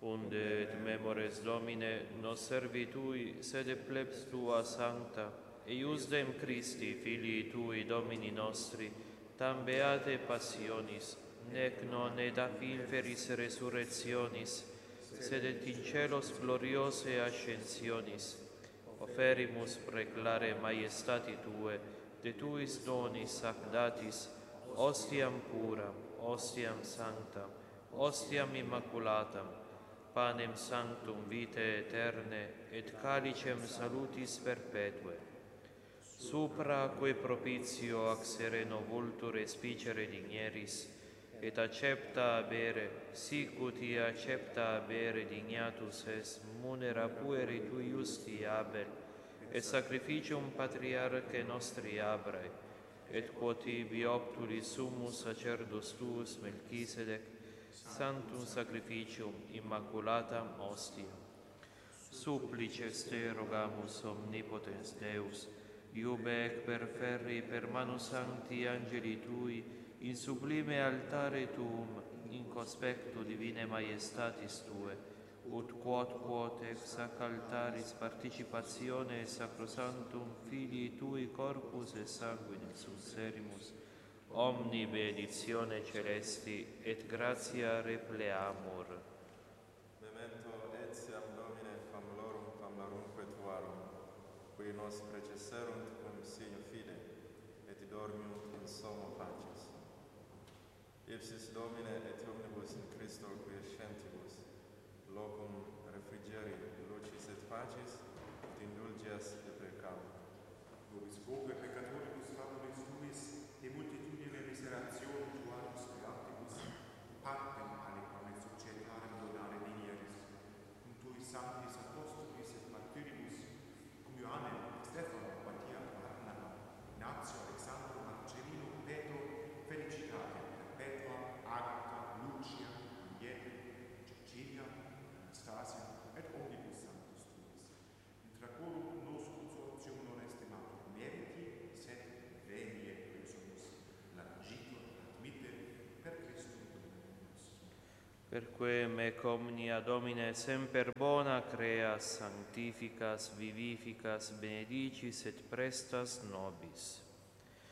unde et memores Domine nos servitui sede plebs tua sancta, eiusdem Christi, Filii tui Domini nostri, tam beate passionis, nec non et a filferis resurrectionis, sed et in celos gloriose ascensionis, oferimus preclare maiestati Tue, de Tuis donis ac datis, ostiam puram, ostiam sanctam, ostiam immaculatam, panem sanctum vitae aeterne, et calicem salutis perpetue. Supra quae propitio ac sereno vultur espicere digneris, et accepta abere, sic ut ia accepta abere dignatus est munera pueri tui justi Abel, et sacrificium patriarche nostri Abrae, et quod tibi optuli summus sacerdus tuus Melchisedec, sanctum sacrificium immaculatam ostiam. Supplices te rogamus omnipotens Deus, iube ec per ferri per manu sancti angeli tui, in sublime altare tuum, in conspectu divine maiestatis tue, ut quod ex ac altaris participatione sacrosanctum Filii tui corpus et sanguine susserimus, omni benedictione celesti et gratia repleamur. Memento etiam Domine famulorumque tuarum, qui nos precesserunt cum signo fide, et dormiunt in somno pacis. Ipsis Domine et omnibus in Christo quiescentibus, locum refrigeri, lucis et pacis, et indulgias de peccam. Vobiscoque peccatoribus fabulis tuis, e multitudine miseratione tuaris creatibus, partem aliquam et societarem donare digneris, cum tui sanctis apostolis et martyribus, cum Ioannem, Stephanum, Mattia, Arna, Ignatio, Alexandro, Marcellino, Peto, Felicitate, Perpetua, Agata, Lucia, Juliette, Cecilia, Anastasia, et omnibus sanctus tuis, intra quorum nos consortium non estimatur meriti, sed veni et presumus, langitur admitte per Christum Dominum nostrum. Perque mec omnia Domine semper bona creas, sanctificas, vivificas, benedicis et prestas nobis.